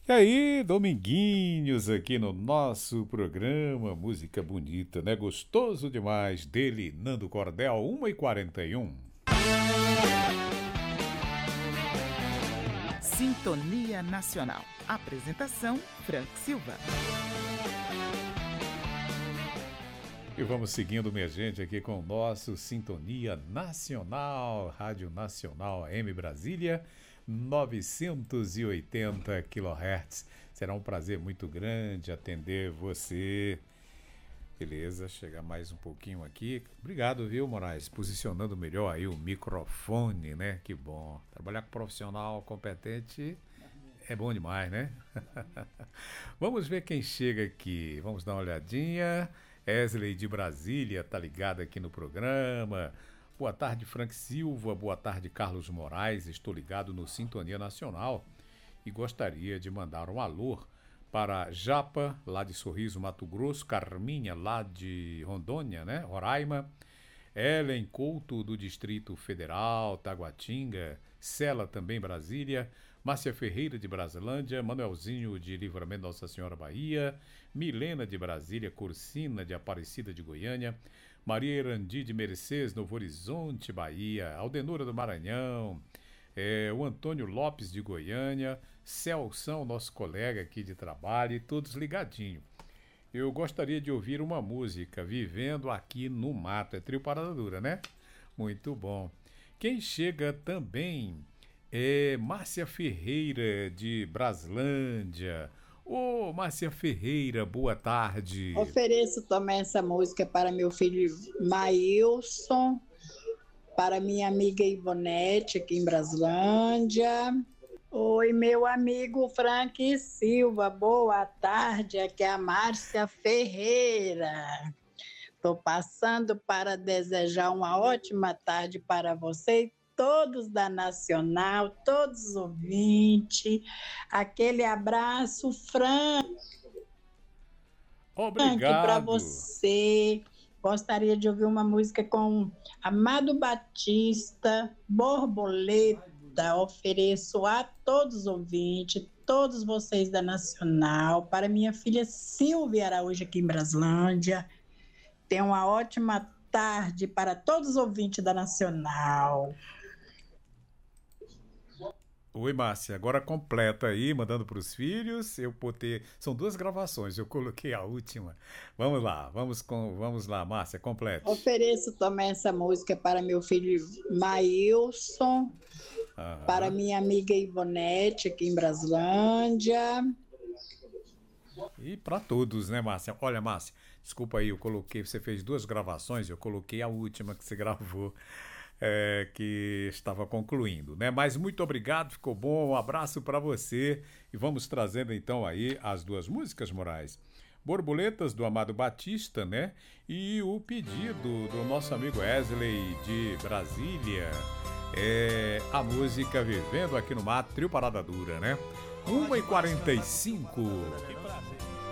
E aí, Dominguinhos, aqui no nosso programa Música Bonita, né? Gostoso demais, dele, Nando Cordel, 1h41. Sintonia Nacional. Apresentação, Frank Silva. E vamos seguindo, minha gente, aqui com o nosso Sintonia Nacional, Rádio Nacional AM Brasília, 980 kHz. Será um prazer muito grande atender você. Beleza, chegar mais um pouquinho aqui. Obrigado, viu, Moraes? Posicionando melhor aí o microfone, né? Que bom. Trabalhar com profissional competente é bom demais, né? Vamos ver quem chega aqui. Vamos dar uma olhadinha. Wesley de Brasília tá ligado aqui no programa. Boa tarde, Frank Silva. Boa tarde, Carlos Moraes. Estou ligado no Sintonia Nacional e gostaria de mandar um alô para Japa, lá de Sorriso, Mato Grosso, Carminha, lá de Rondônia, né? Roraima, Ellen Couto, do Distrito Federal, Taguatinga, Sela, também Brasília, Márcia Ferreira, de Brasilândia, Manuelzinho, de Livramento Nossa Senhora, Bahia, Milena, de Brasília, Cursina, de Aparecida de Goiânia, Maria Erandi, de Mercedes, Novo Horizonte, Bahia, Aldenora do Maranhão, o Antônio Lopes, de Goiânia, Celção, nosso colega aqui de trabalho, e todos ligadinhos. Eu gostaria de ouvir uma música, Vivendo Aqui no Mato. É trio Parada Dura, né? Muito bom. Quem chega também é Márcia Ferreira, de Braslândia. Ô, Márcia Ferreira, boa tarde. Ofereço também essa música para meu filho Maílson, para minha amiga Ivonete, aqui em Braslândia. Oi, meu amigo Frank Silva, boa tarde, aqui é a Márcia Ferreira. Estou passando para desejar uma ótima tarde para você e todos da Nacional, todos os ouvintes. Aquele abraço, Frank. Obrigado. Para você. Gostaria de ouvir uma música com Amado Batista, Borboleta. Ofereço a todos os ouvintes, todos vocês da Nacional, para minha filha Silvia Araújo, aqui em Braslândia. Tenha uma ótima tarde para todos os ouvintes da Nacional. Oi, Márcia, agora completa aí, mandando para os filhos. Eu botei, são duas gravações, eu coloquei a última. Vamos lá, vamos lá, Márcia, completa. Ofereço também essa música para meu filho Maílson, para minha amiga Ivonete, aqui em Braslândia. E para todos, né, Márcia? Olha, Márcia, desculpa aí, você fez duas gravações, eu coloquei a última que você gravou. Que estava concluindo, né? Mas muito obrigado, ficou bom, um abraço para você e vamos trazendo então aí as duas músicas, Moraes. Borboletas, do Amado Batista, né? E o pedido do nosso amigo Wesley de Brasília, a música Vivendo Aqui no Mato, trio Parada Dura, né? 1h45.